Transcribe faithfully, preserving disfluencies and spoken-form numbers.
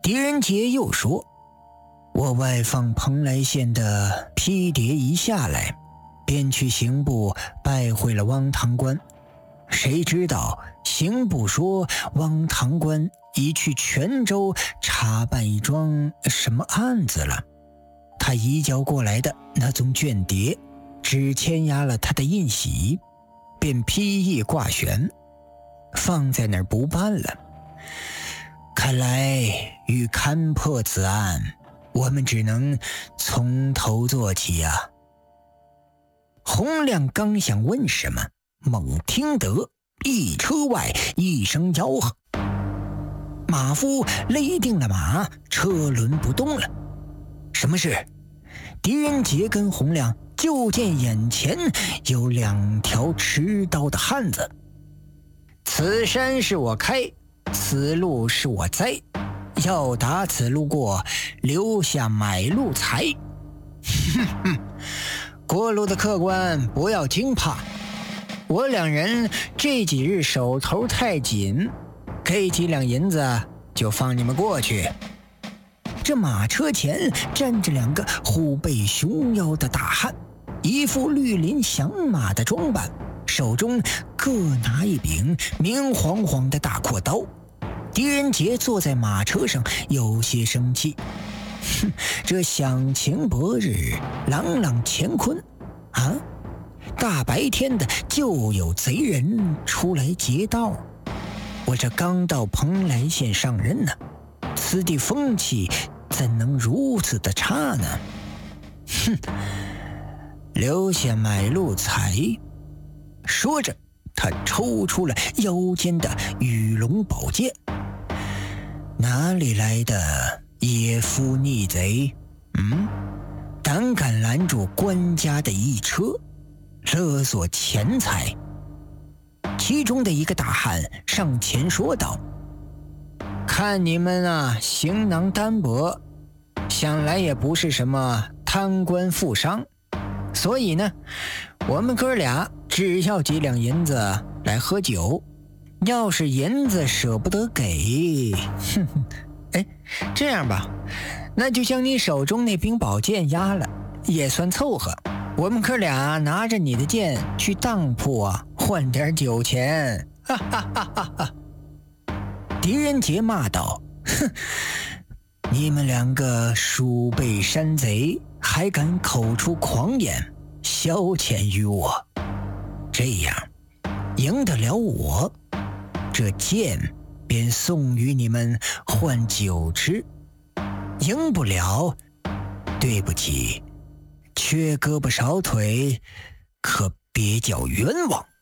狄仁杰又说，我外放蓬莱县的批牒一下来，便去刑部拜会了汪堂官。谁知道刑部说汪堂官已去泉州查办一桩什么案子了，他移交过来的那宗卷牒只签押了他的印玺，便批议挂悬，放在那儿不办了。看来欲勘破此案，我们只能从头做起呀、啊。洪亮刚想问什么，猛听得一车外一声吆喝，马夫勒定了马，车轮不动了。什么事？狄仁杰跟洪亮就见眼前有两条持刀的汉子。此山是我开，此路是我栽，要打此路过，留下买路财。哼哼，过路的客官不要惊怕，我两人这几日手头太紧，给几两银子就放你们过去。这马车前站着两个虎背熊腰的大汉，一副绿林响马的装扮，手中各拿一柄明晃晃的大阔刀。狄仁杰坐在马车上有些生气，哼，这响晴博日，朗朗乾坤啊，大白天的就有贼人出来劫道。我这刚到蓬莱县上任呢，此地风气怎能如此的差呢？哼，留下买路财。说着，他抽出了腰间的羽龙宝剑。哪里来的野夫逆贼？嗯，胆敢拦住官家的一车，勒索钱财。其中的一个大汉上前说道：看你们啊，行囊单薄，想来也不是什么贪官富商，所以呢，我们哥俩只要几两银子来喝酒，要是银子舍不得给，哼哼，哎，这样吧，那就将你手中那柄宝剑押了，也算凑合。我们哥俩拿着你的剑去当铺啊，换点酒钱。哈哈哈哈哈！狄仁杰骂道：哼，你们两个鼠辈山贼，还敢口出狂言，消遣于我。这样赢得了我，这剑便送与你们换酒吃；赢不了，对不起，缺胳膊少腿，可别叫冤枉。